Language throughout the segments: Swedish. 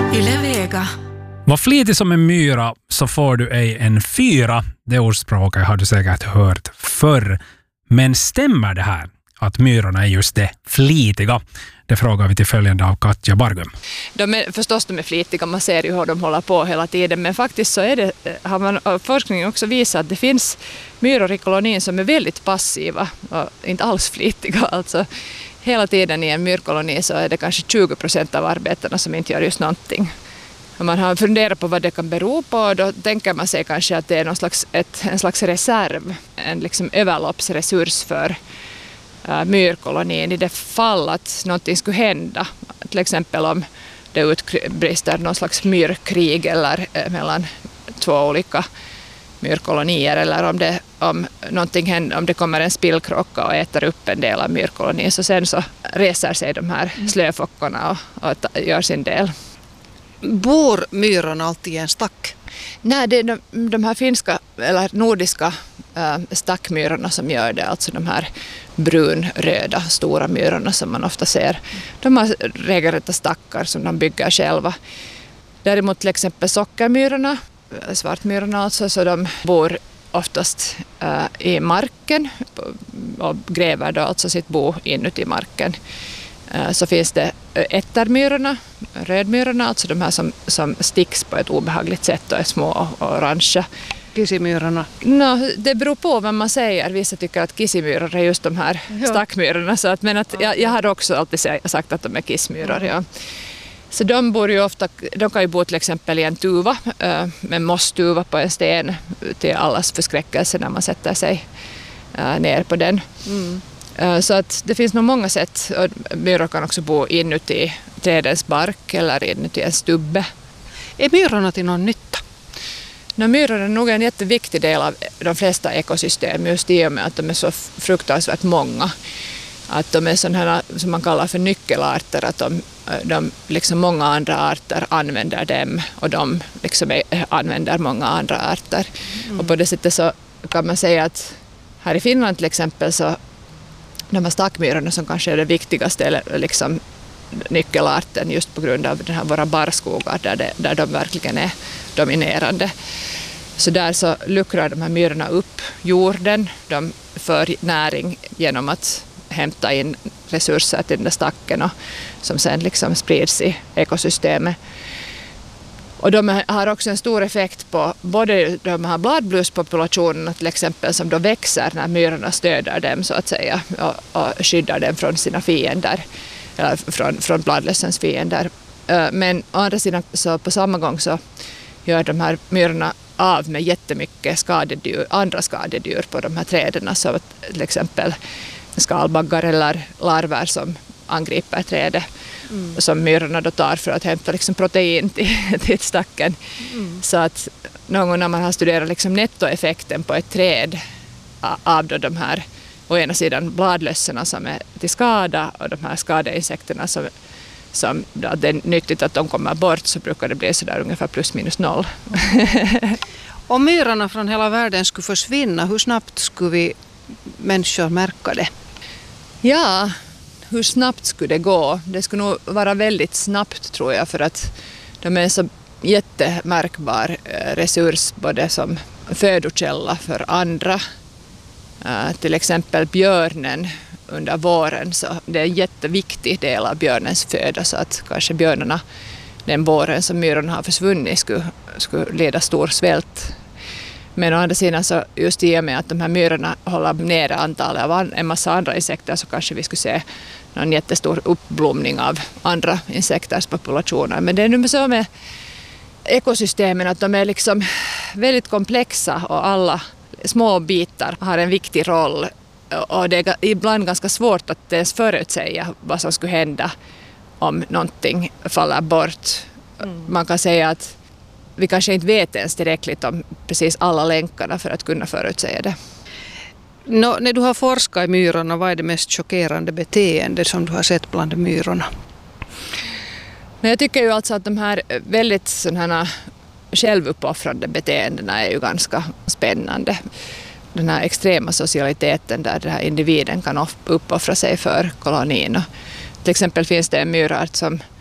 Yle Vega. Var flitig som en myra så får du ej en fyra. Det ordspråket har du säkert hört förr. Men stämmer det här att myrorna är just det, flitiga? Det frågar vi till följande av Katja Bargum. De är flitiga, man ser ju hur de håller på hela tiden, men faktiskt så är det, har forskningen också visat att det finns myror i kolonin som är väldigt passiva och inte alls flitiga. Alltså, hela tiden i en myrkoloni så är det kanske 20% av arbetarna som inte gör just någonting. Om man har funderat på vad det kan bero på, då tänker man sig kanske att det är en slags reserv, en liksom överloppsresurs för myrkolonin i det fall att någonting skulle hända. Till exempel om det utbrister någon slags myrkrig eller mellan två olika myrkolonier, eller om någonting händer, om det kommer en spillkrocka och äter upp en del av myrkolonin, så sen så reser sig de här slöfockorna och gör sin del. Bor myrorna alltid i en stack? Nej, det är de här finska eller nordiska stackmyrorna som gör det, alltså de här brunröda stora myrorna som man ofta ser. De har regelrätta stackar som de bygger själva. Däremot till exempel sockermyrorna, svartmyrorna alltså, så de bor oftast i marken och gräver då alltså sitt bo inuti marken. Så finns det ättermyrorna, rödmyrorna, alltså de här som sticks på ett obehagligt sätt och är små och orangea. Kissimyrorna? No, det beror på vad man säger. Vissa tycker att kissimyror är just de här stackmyrorna. Så att, men att jag har också alltid sagt att de är kissmyror. Ja. Så de bor ju ofta, de kan ju bo till exempel i en tuva, med mosstuva på en sten till allas förskräckelse när man sätter sig ner på den. Mm. Så att det finns nog många sätt. Myror kan också bo inuti trädens bark eller inuti en stubbe. Är myrorna till någon nytta? Myror är nog en jätteviktig del av de flesta ekosystem, just i och med att de är så fruktansvärt många. Att de är sådana här som man kallar för nyckelarter, att de liksom många andra arter använder dem och de liksom använder många andra arter. Och på det sättet så kan man säga att här i Finland till exempel så de här stackmyrorna som kanske är det viktigaste liksom nyckelarten just på grund av den här våra barrskogar där de verkligen är dominerande. Så där så luckrar de här myrorna upp jorden, de för näring genom att hämta in resurser till den där stacken och som sen liksom sprids i ekosystemet. Och de har också en stor effekt på både de här bladbluspopulationerna till exempel som då växer när myrorna stöder dem så att säga och skyddar dem från sina fiender eller från bladlössens fiender. Men å andra sidan så på samma gång så gör de här myrorna av med jättemycket andra skadedyr på de här träden, så till exempel skalbaggar eller larver som angriper trädet. Som myrorna då tar för att hämta liksom protein till stacken. Så att någon gång när man har studerat liksom nettoeffekten på ett träd av då de här å ena sidan bladlössorna som är till skada och de här skadeinsekterna som då, det är nyttigt att de kommer bort, så brukar det bli så där ungefär plus minus noll. Om myrorna från hela världen skulle försvinna, hur snabbt skulle vi människor märka det? Ja, hur snabbt skulle det gå? Det skulle nog vara väldigt snabbt tror jag, för att de är en så jättemärkbar resurs både som födokälla för andra. Till exempel björnen under våren, så det är en jätteviktig del av björnens föda, så att kanske björnarna den våren som myrorna har försvunnit skulle leda stor svält. Men å andra sidan så just i och med att de här myrorna håller nere antalet av en massa andra insekter, så kanske vi skulle se någon jättestor uppblomning av andra insekters populationer. Men det är nu så med ekosystemen att de är liksom väldigt komplexa och alla små bitar har en viktig roll. Och det är ibland ganska svårt att ens förutsäga vad som skulle hända om någonting faller bort. Man kan säga att vi kanske inte vet ens tillräckligt om precis alla länkarna för att kunna förutsäga det. När du har forskat i myrorna, vad är det mest chockerande beteende som du har sett bland myrorna? Men jag tycker ju alltså att de här väldigt sådana självuppoffrande beteendena är ju ganska spännande. Den här extrema socialiteten där den här individen kan uppoffra sig för kolonin. Och till exempel finns det en myrart som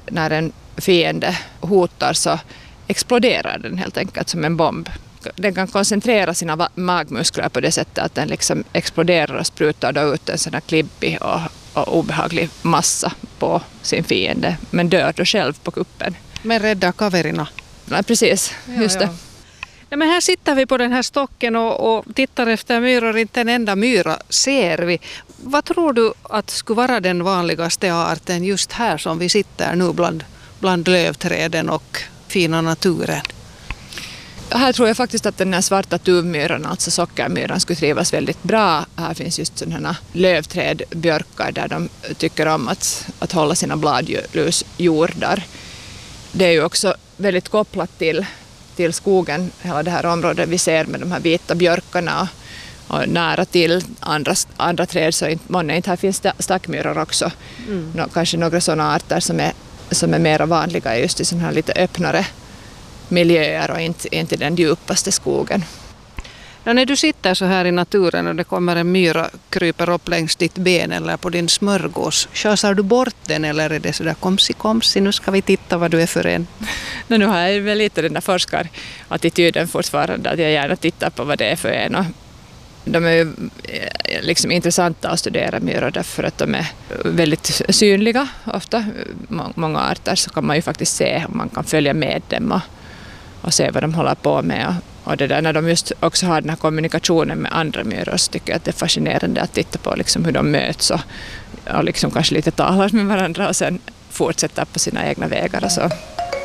när en fiende hotar så exploderar den helt enkelt som en bomb. Den kan koncentrera sina magmuskler på det sättet att den liksom exploderar och sprutar då ut en sån här klibbig och obehaglig massa på sin fiende, men dör då själv på kuppen. Men rädda kaverina. Ja, precis, just det. Ja, men här sitter vi på den här stocken och tittar efter myror, inte en enda myra ser vi. Vad tror du att skulle vara den vanligaste arten just här som vi sitter nu bland lövträden och fina naturen? Här tror jag faktiskt att den här svarta tuvmyran, alltså sockermyran, skulle trivas väldigt bra. Här finns just sådana lövträd, björkar, där de tycker om att hålla sina bladlusjordar. Det är ju också väldigt kopplat till skogen, hela det här området vi ser med de här vita björkarna och nära till andra träd, så inte här finns stackmyror också. Kanske några sådana arter som är mer vanliga just i sådana här lite öppnare miljöer och inte den djupaste skogen. Ja, när du sitter så här i naturen och det kommer en myra kryper upp längs ditt ben eller på din smörgås, chasar du bort den eller är det sådär komsi, nu ska vi titta vad du är för en? Nu har jag väl lite den där forskarattityden fortfarande, att jag gärna tittar på vad det är för en. Och de är ju liksom intressanta att studera myror därför att de är väldigt synliga ofta. Många arter så kan man ju faktiskt se, man kan följa med dem och se vad de håller på med. Och det där, när de just också har den här kommunikationen med andra myror, så tycker jag att det är fascinerande att titta på liksom hur de möts och liksom kanske lite talar med varandra och sen fortsätter på sina egna vägar. Och så.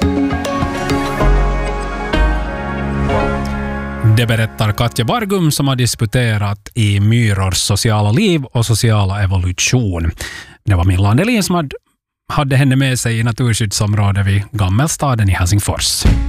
Det berättar Katja Bargum som har disputerat i myrors sociala liv och sociala evolution. Det var Milla Andelin som hade henne med sig i naturskyddsområdet vid Gammelstaden i Helsingfors.